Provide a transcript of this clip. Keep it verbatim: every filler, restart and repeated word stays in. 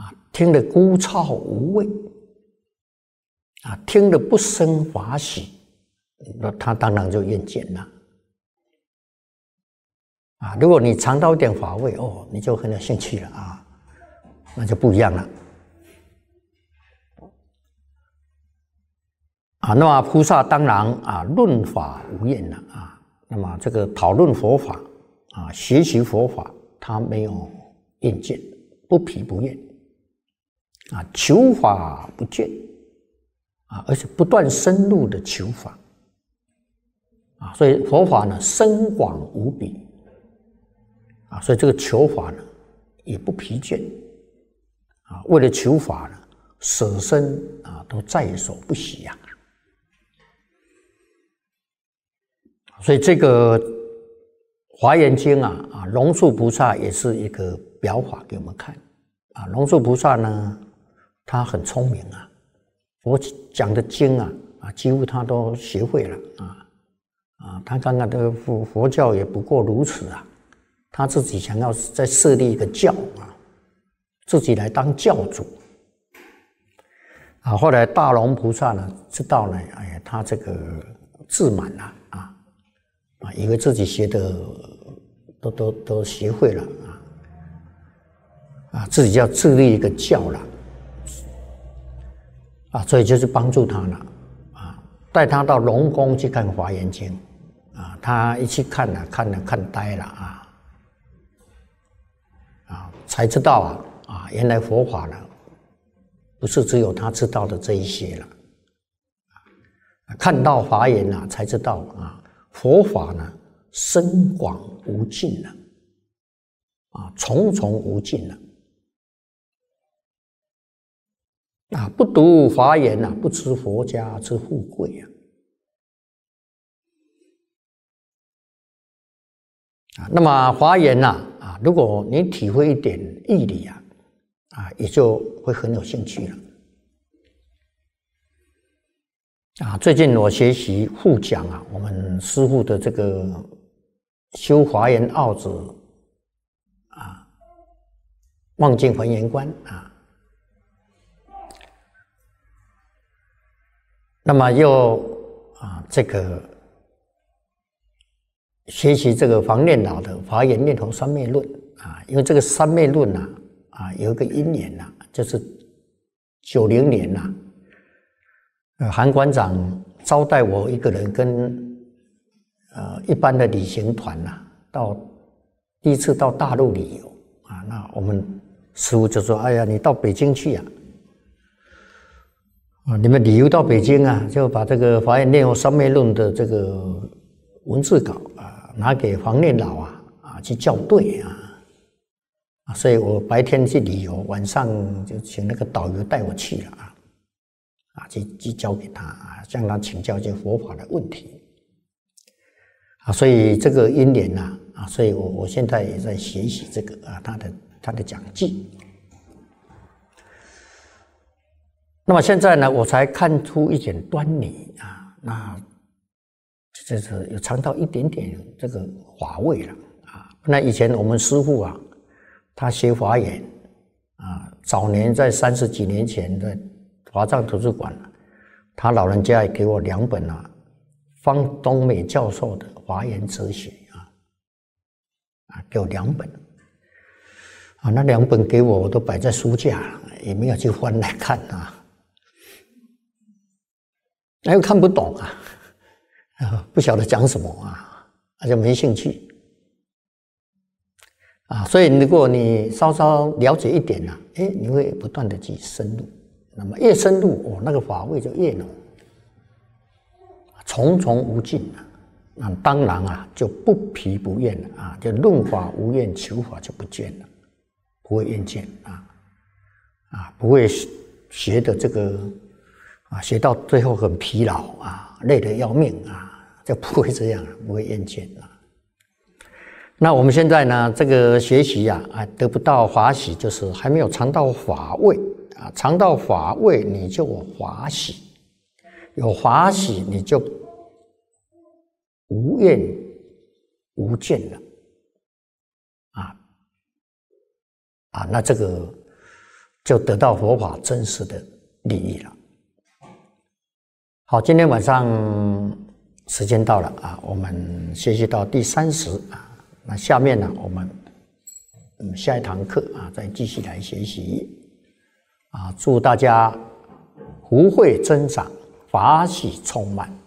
啊，听得枯燥无味，啊，听得不生法喜，那他当然就厌倦了。啊，如果你尝到一点法味，哦，你就很有兴趣了啊，那就不一样了。啊，那么菩萨当然啊，论法无厌了啊。那么这个讨论佛法啊，学习佛法，他没有厌倦，不疲不厌啊，求法不倦啊，而且不断深入的求法啊，所以佛法呢深广无比啊，所以这个求法呢也不疲倦啊，为了求法呢，舍身啊都在所不惜呀。所以这个《华严经》啊，啊，龙树菩萨也是一个表法给我们看啊。龙树菩萨呢，他很聪明啊，佛讲的经啊，啊，几乎他都学会了啊啊。他看看这个佛佛教也不过如此啊，他自己想要再设立一个教啊，自己来当教主啊。后来大龙菩萨呢，知道呢，哎呀，他这个自满了啊。啊，以为自己学的都都都学会了啊，啊，自己要自立一个教了，啊，所以就是帮助他了，啊，带他到龙宫去看《华严经》，啊，他一去看了，看了看呆了啊，啊，才知道啊，啊，原来佛法呢，不是只有他知道的这一些了，看到华严啊，才知道啊。佛法呢，深广无尽了，啊，重重无尽了，啊，不读华严呐、啊，不知佛家之富贵啊，啊，那么华严呐、啊，啊，如果你体会一点义理啊，啊，也就会很有兴趣了。啊，最近我学习复讲啊，我们师父的这个修华严奥旨啊，望尽还原观啊，那么又啊这个学习这个黄念老的华严念头三昧论啊，因为这个三昧论呐啊有一个因缘呐，就是九零年呐。呃，韩馆长招待我一个人跟呃一般的旅行团呐、啊，到第一次到大陆旅游啊，那我们师父就说：“哎呀，你到北京去呀、啊，啊，你们旅游到北京啊，就把这个《华严念佛三昧论》的这个文字稿啊，拿给黄念老啊啊去校对啊，啊，所以我白天去旅游，晚上就请那个导游带我去了啊。”啊，去去教给他啊，向他请教一些佛法的问题啊，所以这个因缘呐啊，所以我我现在也在学习这个啊，他的他的讲记。那么现在呢，我才看出一点端倪啊，那就是有尝到一点点这个法味了啊。那以前我们师父啊，他学华严啊，早年在三十几年前的。华藏图书馆，他老人家也给我两本啊，方东美教授的《华严哲学》啊，啊，给我两本，啊，那两本给我，我都摆在书架，也没有去翻来看啊，又看不懂啊，啊，不晓得讲什么啊，那就没兴趣啊，所以如果你稍稍了解一点啊，哎，你会不断的去深入。那么越深入，哦，那个法味就越浓，重重无尽啊！那当然啊，就不疲不厌了啊！就论法无厌，求法就不倦了，不会厌倦啊啊，不会学的这个啊，学到最后很疲劳啊，累得要命啊，就不会这样，不会厌倦啊。那我们现在呢，这个学习呀，啊，得不到法喜，就是还没有尝到法味。啊，尝到法味，你就有法喜；有法喜，你就无厌无倦了。啊啊，那这个就得到佛法真实的利益了。好，今天晚上时间到了啊，我们学习到第三十啊，那下面呢，我们嗯下一堂课啊，再继续来学习啊，祝大家福慧增长，法喜充满。